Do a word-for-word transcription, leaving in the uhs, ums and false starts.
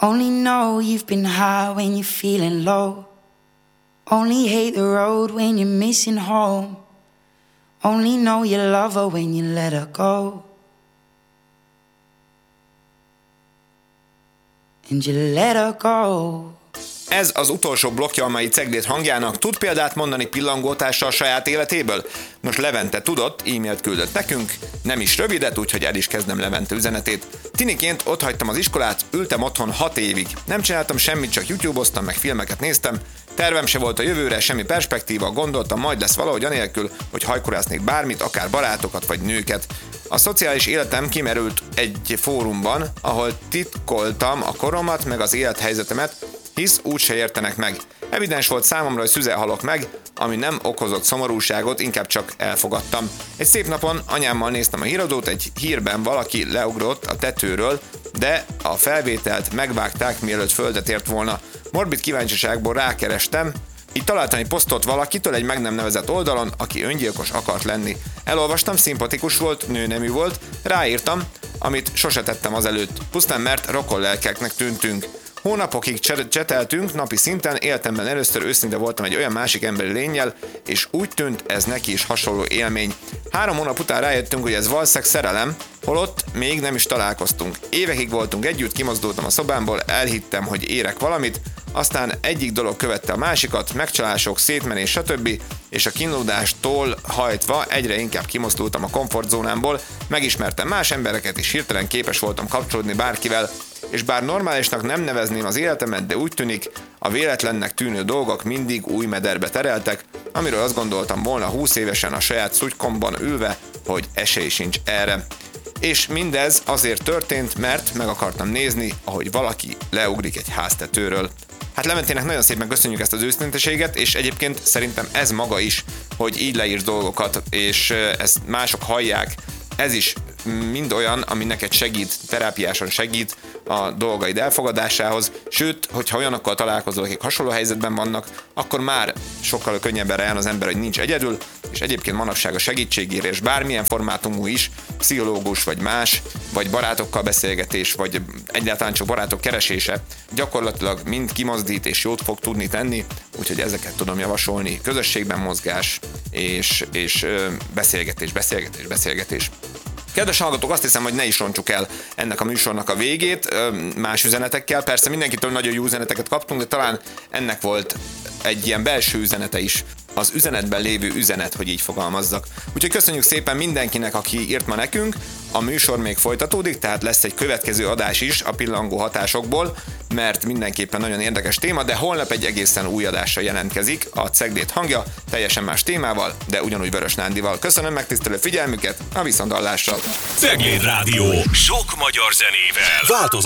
Only know you've been high when you're feeling low. Only hate the road when you're missing home. Only know you love her when you let her go. And you let her go. Ez az utolsó blokkja a mai Cegléd hangjának. Tud példát mondani pillangótással saját életéből? Nos, Levente tudott, e-mailt küldött nekünk, nem is rövidet, úgyhogy el is kezdem Levente üzenetét. Tiniként ott hagytam az iskolát, ültem otthon hat évig. Nem csináltam semmit, csak YouTube-oztam, meg filmeket néztem. Tervem se volt a jövőre, semmi perspektíva, gondoltam, majd lesz valahogy anélkül, hogy hajkurásznék bármit, akár barátokat vagy nőket. A szociális életem kimerült egy fórumban, ahol titkoltam a koromat, meg az élethelyzetemet, hisz úgyse értenek meg. Evidens volt számomra, hogy szüze halok meg, ami nem okozott szomorúságot, inkább csak elfogadtam. Egy szép napon anyámmal néztem a híradót, egy hírben valaki leugrott a tetőről, de a felvételt megvágták, mielőtt földet ért volna. Morbid kíváncsiságból rákerestem, így találtam egy posztot valakitől egy meg nem nevezett oldalon, aki öngyilkos akart lenni. Elolvastam, szimpatikus volt, nőnemű volt, ráírtam, amit sose tettem azelőtt, pusztán mert rokonlelkeknek tűntünk. Hónapokig cseteltünk, napi szinten, életemben először őszinte voltam egy olyan másik emberi lénnyel, és úgy tűnt, ez neki is hasonló élmény. Három hónap után rájöttünk, hogy ez valószínűleg szerelem, holott még nem is találkoztunk. Évekig voltunk együtt, kimozdultam a szobámból, elhittem, hogy érek valamit, aztán egyik dolog követte a másikat, megcsalások, szétmenés, stb. És a kínlódástól hajtva egyre inkább kimozdultam a komfortzónámból, megismertem más embereket, és hirtelen képes voltam kapcsolódni bárkivel, és bár normálisnak nem nevezném az életemet, de úgy tűnik, a véletlennek tűnő dolgok mindig új mederbe tereltek, amiről azt gondoltam volna húsz évesen a saját szutykomban ülve, hogy esély sincs erre. És mindez azért történt, mert meg akartam nézni, ahogy valaki leugrik egy háztetőről. Hát Leventének nagyon szépen köszönjük ezt az őszinteséget, és egyébként szerintem ez maga is, hogy így leírsz dolgokat, és ezt mások hallják, ez is mind olyan, ami neked segít, terápiásan segít a dolgaid elfogadásához, sőt, hogyha olyanokkal találkozol, akik hasonló helyzetben vannak, akkor már sokkal könnyebben rájön az ember, hogy nincs egyedül, és egyébként manapság a segítségére, és bármilyen formátumú is, pszichológus vagy más, vagy barátokkal beszélgetés, vagy egyáltalán csak barátok keresése, gyakorlatilag mind kimozdít és jót fog tudni tenni, úgyhogy ezeket tudom javasolni. Közösségben mozgás, és, és beszélgetés, beszélgetés, beszélgetés. Kedves hallgatók, azt hiszem, hogy ne is roncsuk el ennek a műsornak a végét más üzenetekkel. Persze mindenkitől nagyon jó üzeneteket kaptunk, de talán ennek volt egy ilyen belső üzenete is. Az üzenetben lévő üzenet, hogy így fogalmazzak. Úgyhogy köszönjük szépen mindenkinek, aki írt ma nekünk. A műsor még folytatódik, tehát lesz egy következő adás is a pillangó hatásokból, mert mindenképpen nagyon érdekes téma, de holnap egy egészen új adásra jelentkezik a Cegléd hangja, teljesen más témával, de ugyanúgy Vörös Nándival. Köszönöm megtisztelő figyelmüket, a viszonthallásra! Cegléd Rádió, sok magyar zenével. Változat